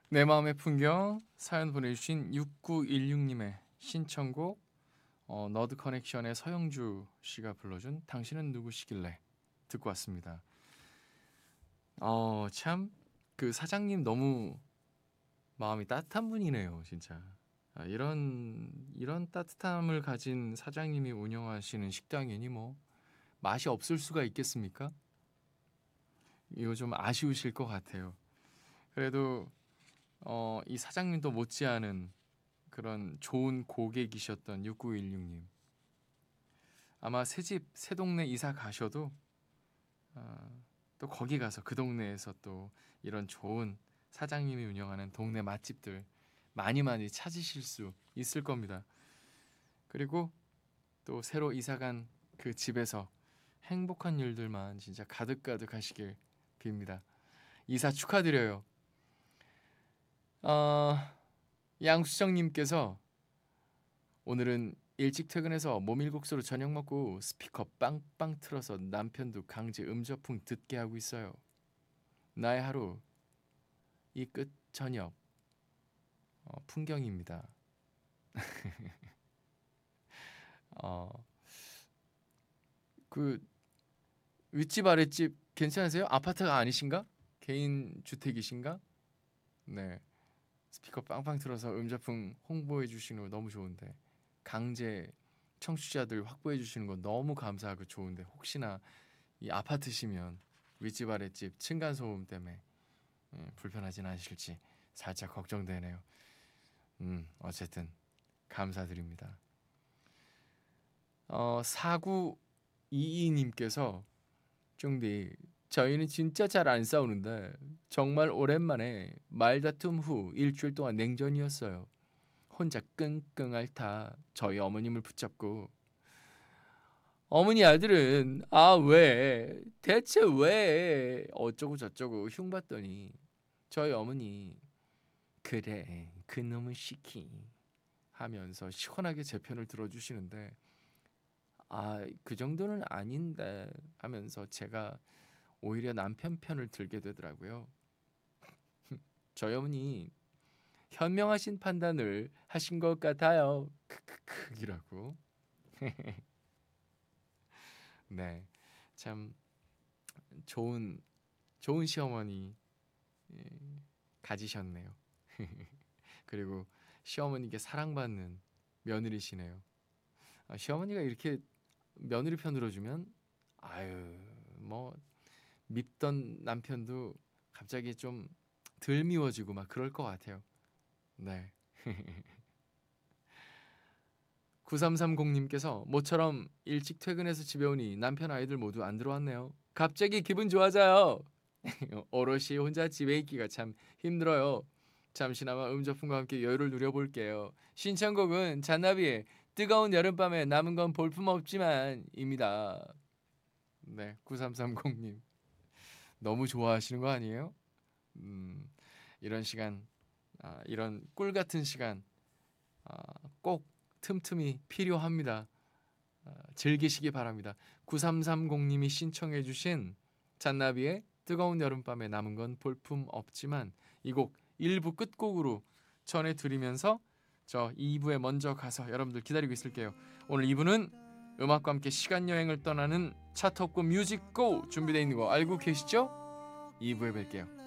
내 마음의 풍경 사연 보내주신 6916님의 신청곡 너드 커넥션의 서영주 씨가 불러준 당신은 누구시길래 듣고 왔습니다. 참 그 사장님 너무 마음이 따뜻한 분이네요, 진짜. 이런 따뜻함을 가진 사장님이 운영하시는 식당이니 뭐 맛이 없을 수가 있겠습니까? 이거 좀 아쉬우실 것 같아요. 그래도 이 사장님도 못지않은 그런 좋은 고객이셨던 6916님. 아마 새 집, 새 동네 이사 가셔도 또 거기 가서 그 동네에서 또 이런 좋은 사장님이 운영하는 동네 맛집들 많이 많이 찾으실 수 있을 겁니다. 그리고 또 새로 이사 간 그 집에서 행복한 일들만 진짜 가득가득 하시길 빕니다. 이사 축하드려요. 어, 양수정님께서 오늘은 일찍 퇴근해서 모밀국수로 저녁 먹고 스피커 빵빵 틀어서 남편도 강제 음저풍 듣게 하고 있어요. 나의 하루 이 끝 저녁 풍경입니다. 어, 그 윗집 아랫집 괜찮으세요? 아파트가 아니신가? 개인 주택이신가? 네. 스피커 빵빵 틀어서 음자풍 홍보해 주시는 거 너무 좋은데 강제 청취자들 확보해 주시는 거 너무 감사하고 좋은데 혹시나 이 아파트시면 윗집 아랫집 층간 소음 때문에 불편하진 않으실지 살짝 걱정되네요. 어쨌든 감사드립니다. 4922님께서 쫑디 저희는 진짜 잘 안 싸우는데 정말 오랜만에 말다툼 후 일주일 동안 냉전이었어요. 혼자 끙끙 앓다 저희 어머님을 붙잡고 어머니 아들은 왜 대체 왜 어쩌고 저쩌고 흉봤더니 저희 어머니 그래 그놈의 시키 하면서 시원하게 제 편을 들어주시는데 그 정도는 아닌데 하면서 제가 오히려 남편 편을 들게 되더라고요. 저희 어머니 현명하신 판단을 하신 것 같아요. 크크크이라고. 네, 참 좋은 시어머니 예, 가지셨네요. 그리고 시어머니께 사랑받는 며느리시네요. 시어머니가 이렇게 며느리 편 들어주면 아유 뭐 밉던 남편도 갑자기 좀 덜 미워지고 막 그럴 것 같아요. 네. 9330님께서 모처럼 일찍 퇴근해서 집에 오니 남편 아이들 모두 안 들어왔네요. 갑자기 기분 좋아져요. 오롯이 혼자 집에 있기가 참 힘들어요. 잠시나마 음저풍과 함께 여유를 누려볼게요. 신청곡은 잔나비의 뜨거운 여름밤에 남은 건 볼품없지만입니다. 네, 9330님 너무 좋아하시는 거 아니에요? 이런 시간, 이런 꿀 같은 시간 꼭 틈틈이 필요합니다. 즐기시기 바랍니다. 9330님이 신청해 주신 잔나비의 뜨거운 여름밤에 남은 건 볼품 없지만 이 곡 1부 끝곡으로 전해드리면서 저 2부에 먼저 가서 여러분들 기다리고 있을게요. 오늘 2부는 음악과 함께 시간여행을 떠나는 차트 없고 뮤직 고 준비되어 있는 거 알고 계시죠? 2부에 뵐게요.